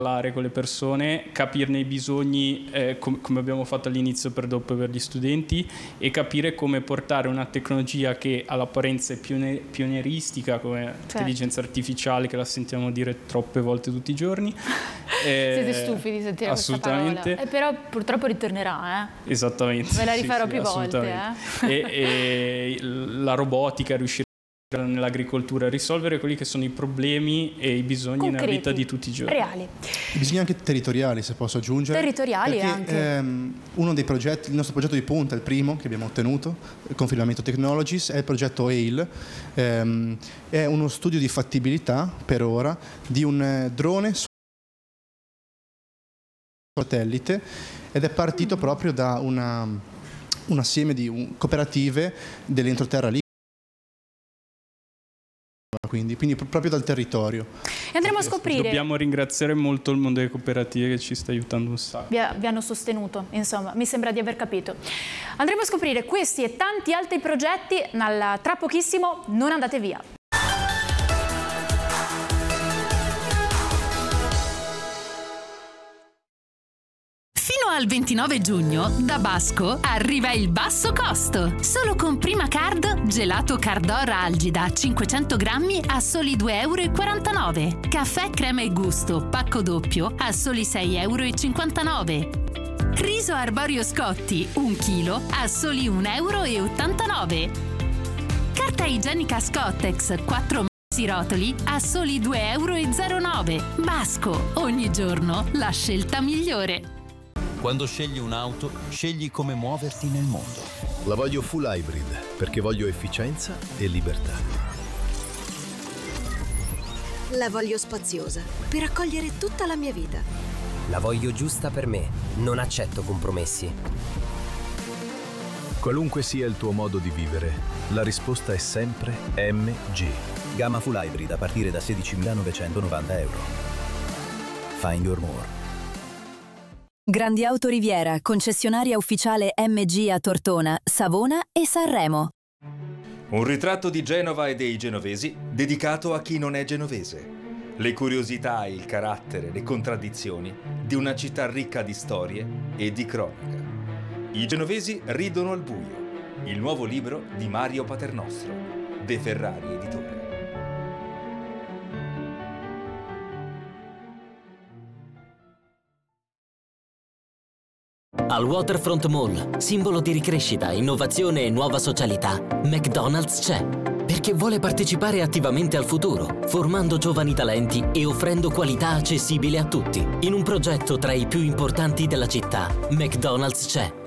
parlare con le persone, capirne i bisogni come abbiamo fatto all'inizio per dopo per gli studenti, e capire come portare una tecnologia che all'apparenza è pionieristica come intelligenza artificiale, che la sentiamo dire troppe volte tutti i giorni. Siete stufi di sentire questa parola. Però purtroppo ritornerà. Esattamente. Ve la rifarò più volte. E la robotica, riuscire nell'agricoltura a risolvere quelli che sono i problemi e i bisogni concreti, nella vita di tutti i giorni. Reali. I bisogni anche territoriali, se posso aggiungere. Territoriali perché, anche. Uno dei progetti, il nostro progetto di punta, il primo che abbiamo ottenuto, con Firmamento Technologies, è il progetto AIL. È uno studio di fattibilità, per ora, di un drone satellite, ed è partito proprio da un assieme di cooperative dell'entroterra lì. Quindi proprio dal territorio. E andremo a scoprire. Dobbiamo ringraziare molto il mondo delle cooperative che ci sta aiutando un sacco. Vi hanno sostenuto, insomma, mi sembra di aver capito. Andremo a scoprire questi e tanti altri progetti tra pochissimo, non andate via. Al 29 giugno da Basco arriva il basso costo. Solo con Prima Card, gelato Cardora Algida 500 grammi a soli 2,49 €. Caffè crema e gusto pacco doppio a soli 6,59 €. Riso arborio Scotti 1 chilo a soli 1,89 €. Carta igienica Scottex 4 rotoli a soli 2,09 €. Basco, ogni giorno la scelta migliore. Quando scegli un'auto, scegli come muoverti nel mondo. La voglio full hybrid, perché voglio efficienza e libertà. La voglio spaziosa, per accogliere tutta la mia vita. La voglio giusta per me, non accetto compromessi. Qualunque sia il tuo modo di vivere, la risposta è sempre MG. Gamma full hybrid a partire da 16.990 €. Find your more. Grandi Auto Riviera, concessionaria ufficiale MG a Tortona, Savona e Sanremo. Un ritratto di Genova e dei genovesi dedicato a chi non è genovese. Le curiosità, il carattere, le contraddizioni di una città ricca di storie e di cronaca. I genovesi ridono al buio. Il nuovo libro di Mario Paternostro, De Ferrari Editore. Al Waterfront Mall, simbolo di ricrescita, innovazione e nuova socialità, McDonald's c'è. Perché vuole partecipare attivamente al futuro, formando giovani talenti e offrendo qualità accessibile a tutti. In un progetto tra i più importanti della città, McDonald's c'è.